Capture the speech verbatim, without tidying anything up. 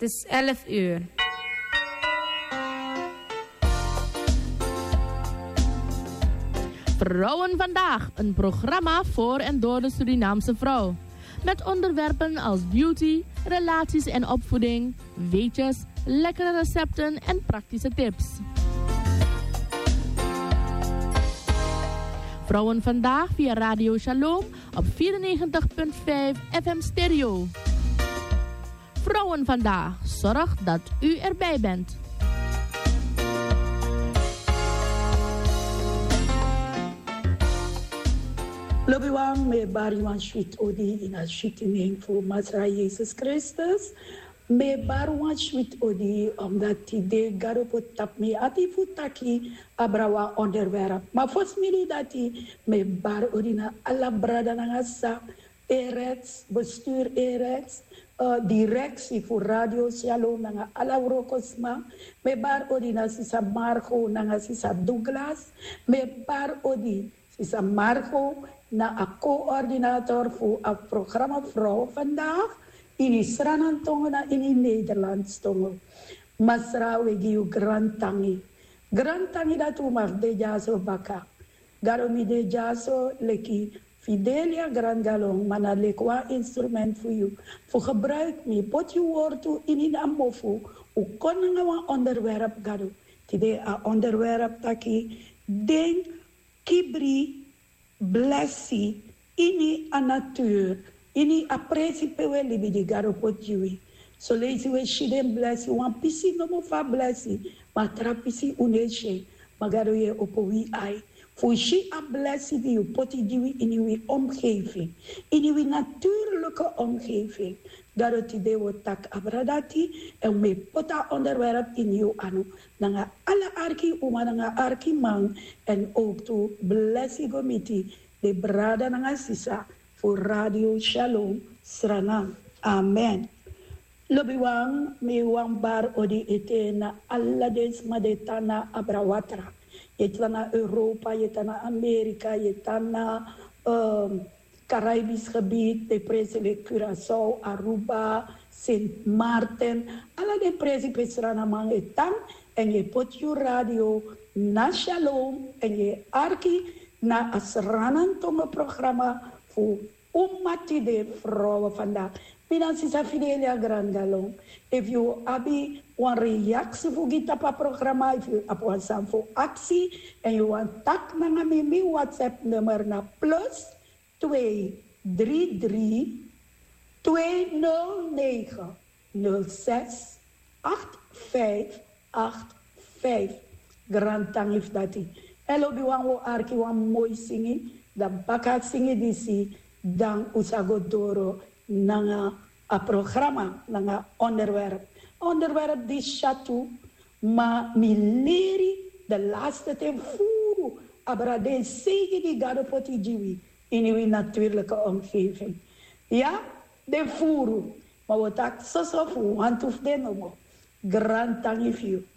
Het is elf uur. Vrouwen Vandaag, een programma voor en door de Surinaamse vrouw. Met onderwerpen als beauty, relaties en opvoeding, weetjes, lekkere recepten en praktische tips. Vrouwen Vandaag via Radio Shalom op vierennegentig komma vijf F M stereo. Vrouwen Vandaag, zorg dat u erbij bent. Lobiwang me bariwan sweet odi in a shitting voor Masra Jezus Christus. Me bariwan sweet odi omdat die garopot tap me ati futaki abrawa onderwerp. Maar volgens mij dat me bar odi na alla brada nangasa erex bestuur erex. Uh, directie voor Radio Shalom nanga ala Rokosma. Me bar odi na sisa Marco nanga sisa Douglas. Me bar odi sisa Marco na a coördinator voor het programma Vrouw Vandaag in Israël na in Nederlands tongo. Masra we giu grand tangi. Grand tangi dat u mag de jaso baka. Garomi de jaso leki Fidelia Grand Galong, mana lekwa instrument voor u. Voor gebruik me, pot je woord toe in in amofu. U kon nga onderwerp gado. Tide a onderwerp taki. Denk kibri blessi ini a natuur. Ini a principe we libi di gado pot jiwi. So lazy we shiden blessi. Wan pisi no mo fa blessi. Ma tra pisi uneshe. Magado ye opo wi ai. Voor je a blessing die je poti diwi in je omgeving. In je natuurlijke omgeving. Dat het idee wordt tak abradati. En me pota onderwerp in je anu. Nanga alle arki uma nanga arki man. En ook to blessing committee. De brada nanga sisa. Voor Radio Shalom. Sranam. Amen. Lobiwang me wang bar odi ete na alla des madetana abrawatra. Je hebt naar Europa, je hebt naar Amerika, je hebt naar um, Caribisch gebied, de president Curaçao, Aruba, Sint Maarten. Alle de presidenten zijn man etan en je pot je radio na Shalom en je arki na asranan tonge programma voor ummati de vrouwen vandaag. Finansies Fidelia Grand Galong. If you abi een reactie voor dit programma, if you have een voor actie en you want tak na mijn WhatsApp nummer na plus twee drie drie twee nul negen nul zes acht vijf acht vijf. Grand tang if dati. Hello bi wan wo arki wan mooi singi, dan bakat singi disi, dan usagodoro nanga a programma, nanga onderwerp. Onderwerp die chatu, maar mi leri de laatste ten furu, abra den sege die gado poti jiwi in uw natuurlijke omgeving. Ja, de furu, maar wat ik zo zo voor, want of de nomo, grand tangi view.